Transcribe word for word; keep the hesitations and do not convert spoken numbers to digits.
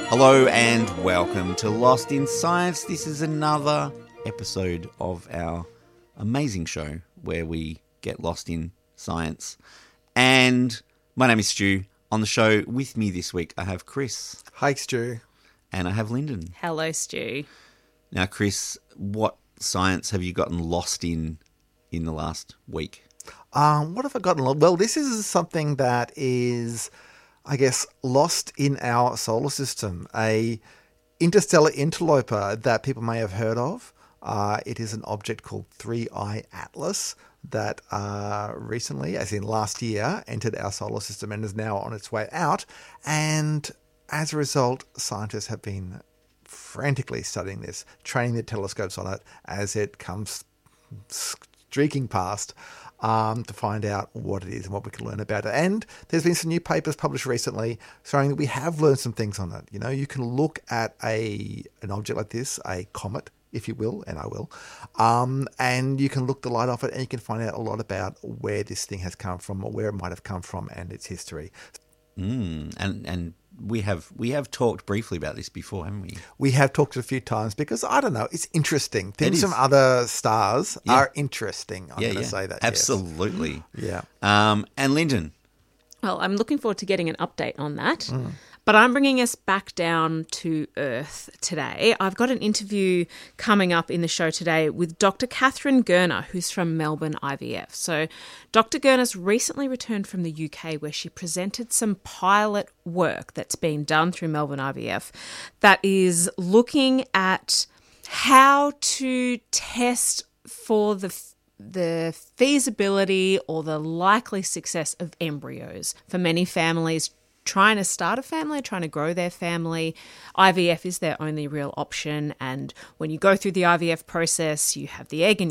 Hello and welcome to Lost in Science. This is another episode of our amazing show where we get lost in science. And my name is Stu. On the show with me this week, I have Chris. Hi, Stu. And I have Lyndon. Hello, Stu. Now, Chris, what science have you gotten lost in in the last week? Um, what have I gotten lost? Well, this is something that is, I guess, lost in our solar system. A interstellar interloper that people may have heard of. Uh, it is an object called three I Atlas that uh, recently, as in last year, entered our solar system and is now on its way out. And as a result, scientists have been frantically studying this, training their telescopes on it as it comes streaking past um, to find out what it is and what we can learn about it. And there's been some new papers published recently showing that we have learned some things on it. You know, you can look at a an object like this, a comet, if you will, and I will, um, and you can look the light off it and you can find out a lot about where this thing has come from or where it might have come from and its history. Mm, and and we have we have talked briefly about this before, haven't we? We have talked a few times because, I don't know, it's interesting. Things It from other stars Yeah. are interesting. I'm yeah, going to yeah. say that. Absolutely. Yes. Yeah. Um, and Lyndon. Well, I'm looking forward to getting an update on that. Mm. But I'm bringing us back down to Earth today. I've got an interview coming up in the show today with Doctor Catherine Gurner, who's from Melbourne I V F. So Doctor Gurner's recently returned from the U K where she presented some pilot work that's being done through Melbourne I V F that is looking at how to test for the the feasibility or the likely success of embryos for many families trying to start a family, trying to grow their family. I V F is their only real option. And when you go through the I V F process, you have the egg and